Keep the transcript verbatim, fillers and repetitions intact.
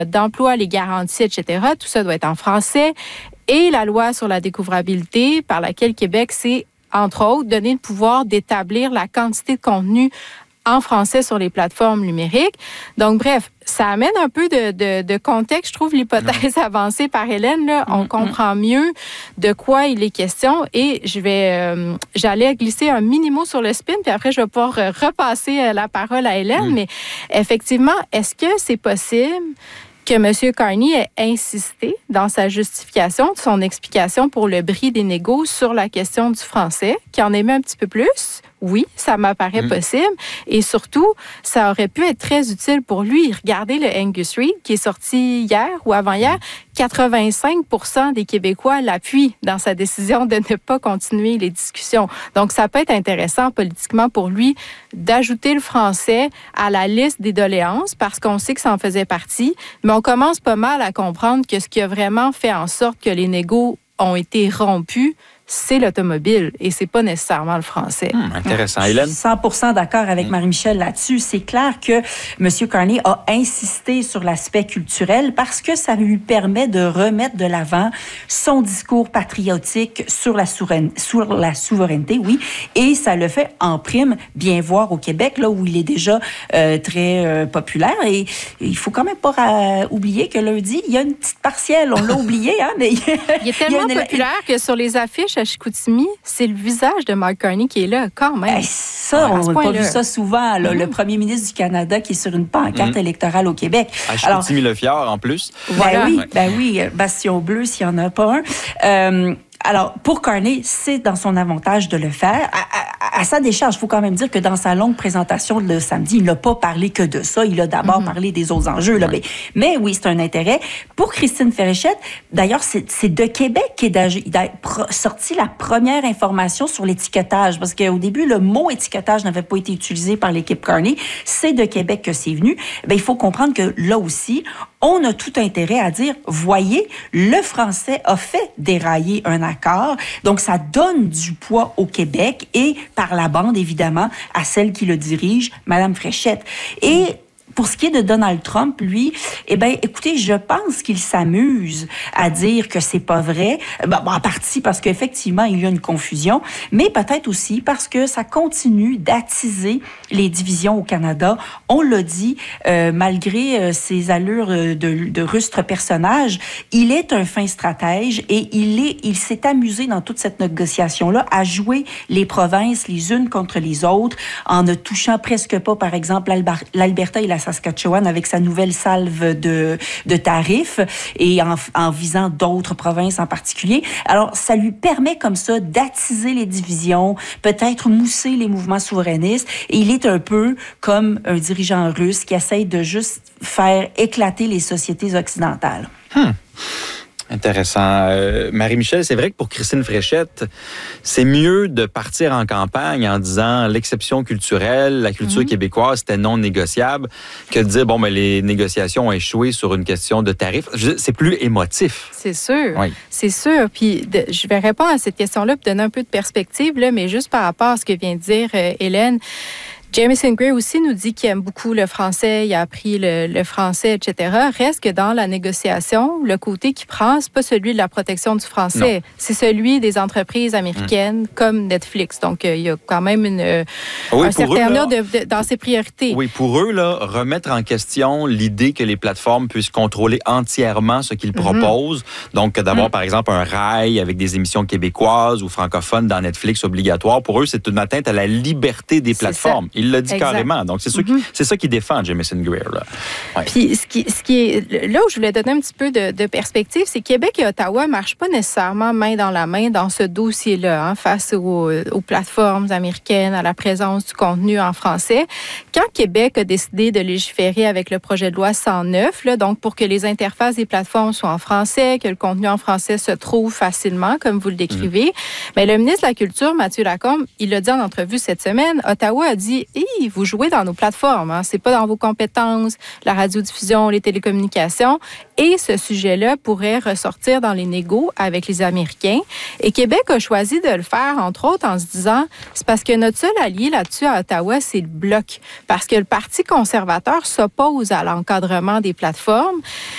d'emploi, les garanties, et cetera. Tout ça doit être en français. Et la loi sur la découvrabilité, par laquelle Québec s'est, entre autres, donné le pouvoir d'établir la quantité de contenu en français sur les plateformes numériques. Donc, bref, ça amène un peu de, de, de contexte. Je trouve l'hypothèse mmh. avancée par Hélène. Là, on mmh. comprend mieux de quoi il est question. Et je vais, euh, j'allais glisser un mini mot sur le spin, puis après, je vais pouvoir repasser la parole à Hélène. Mmh. Mais effectivement, est-ce que c'est possible que M. Carney ait insisté dans sa justification, de son explication pour le bris des négos sur la question du français, qu'il en aimait un petit peu plus? Oui, ça m'apparaît mmh. possible. Et surtout, ça aurait pu être très utile pour lui. Regardez le Angus Reid qui est sorti hier ou avant-hier. quatre-vingt-cinq pour cent des Québécois l'appuient dans sa décision de ne pas continuer les discussions. Donc, ça peut être intéressant politiquement pour lui d'ajouter le français à la liste des doléances parce qu'on sait que ça en faisait partie. Mais on commence pas mal à comprendre que ce qui a vraiment fait en sorte que les négos ont été rompus, c'est l'automobile et c'est pas nécessairement le français. Hum, intéressant. Hélène? cent pour cent d'accord avec hum. Marie-Michel là-dessus. C'est clair que M. Carney a insisté sur l'aspect culturel parce que ça lui permet de remettre de l'avant son discours patriotique sur la, souveraine, sur la souveraineté, oui, et ça le fait en prime bien voir au Québec, là où il est déjà euh, très euh, populaire. Et il faut quand même pas euh, oublier que lundi, il y a une petite partielle. On l'a oublié, hein, mais il est tellement il y a une... populaire que sur les affiches à Chicoutimi, c'est le visage de Mark Carney qui est là, quand même. Hey, ça, ouais, on n'a pas vu ça souvent. Là, mm-hmm. Le premier ministre du Canada qui est sur une pancarte mm-hmm. électorale au Québec. À Chicoutimi-le-Fjord, en plus. Voilà. Ben oui, ben oui, Bastion Bleu, s'il n'y en a pas un. Euh, alors, pour Carney, c'est dans son avantage de le faire. À, à, à sa décharge, il faut quand même dire que dans sa longue présentation le samedi, il n'a pas parlé que de ça. Il a d'abord mm-hmm. parlé des autres enjeux. Là. Ouais. Mais, mais oui, c'est un intérêt. Pour Christine Ferréchette, d'ailleurs, c'est, c'est de Québec qui est sorti la première information sur l'étiquetage. Parce qu'au début, le mot étiquetage n'avait pas été utilisé par l'équipe Carney. C'est de Québec que c'est venu. Bien, il faut comprendre que là aussi, on a tout intérêt à dire, voyez, le français a fait dérailler un accord. Donc, ça donne du poids au Québec et par la bande, évidemment, à celle qui le dirige, Mme Fréchette. Et pour ce qui est de Donald Trump, lui, eh bien, écoutez, je pense qu'il s'amuse à dire que c'est pas vrai. Bon, en partie parce qu'effectivement, il y a une confusion, mais peut-être aussi parce que ça continue d'attiser les divisions au Canada. On l'a dit, euh, malgré euh, ses allures de, de rustre personnage, il est un fin stratège et il est, il s'est amusé dans toute cette négociation-là à jouer les provinces les unes contre les autres en ne touchant presque pas, par exemple, l'Alberta et la Saskatchewan avec sa nouvelle salve de, de tarifs et en, en visant d'autres provinces en particulier. Alors, ça lui permet comme ça d'attiser les divisions, peut-être mousser les mouvements souverainistes. Et il est un peu comme un dirigeant russe qui essaye de juste faire éclater les sociétés occidentales. Hmm. Intéressant. Euh, Marie-Michel, c'est vrai que pour Christine Fréchette, c'est mieux de partir en campagne en disant l'exception culturelle, la culture mm-hmm. québécoise, c'était non négociable, que de dire, bon, mais les négociations ont échoué sur une question de tarifs. C'est plus émotif. C'est sûr. Oui. C'est sûr. Puis, de, je vais répondre à cette question-là pour donner un peu de perspective, là, mais juste par rapport à ce que vient de dire euh, Hélène. Jamieson Gray aussi nous dit qu'il aime beaucoup le français, il a appris le, le français, et cetera. Reste que dans la négociation, le côté qu'il prend, c'est pas celui de la protection du français, non. c'est celui des entreprises américaines mmh. comme Netflix. Donc, euh, il y a quand même une, euh, oui, un certain ordre dans ses priorités. Oui, pour eux, là, remettre en question l'idée que les plateformes puissent contrôler entièrement ce qu'ils mmh. proposent. Donc, d'avoir, mmh. par exemple, un rail avec des émissions québécoises ou francophones dans Netflix obligatoire, pour eux, c'est une atteinte à la liberté des plateformes. Il l'a dit exact. Carrément. Donc, c'est, mm-hmm. c'est ça qui défend Jamieson Greer. Là. Ouais. Puis, ce qui, ce qui est, là où je voulais donner un petit peu de, de perspective, c'est que Québec et Ottawa ne marchent pas nécessairement main dans la main dans ce dossier-là, hein, face aux, aux plateformes américaines, à la présence du contenu en français. Quand Québec a décidé de légiférer avec le projet de loi cent neuf, là, donc pour que les interfaces des plateformes soient en français, que le contenu en français se trouve facilement, comme vous le décrivez, mm. bien, le ministre de la Culture, Mathieu Lacombe, il l'a dit en entrevue cette semaine, Ottawa a dit hey, vous jouez dans nos plateformes, hein? C'est pas dans vos compétences, la radiodiffusion, les télécommunications. Et ce sujet-là pourrait ressortir dans les négos avec les Américains. Et Québec a choisi de le faire, entre autres, en se disant, c'est parce que notre seul allié là-dessus à Ottawa, c'est le Bloc. Parce que le Parti conservateur s'oppose à l'encadrement des plateformes.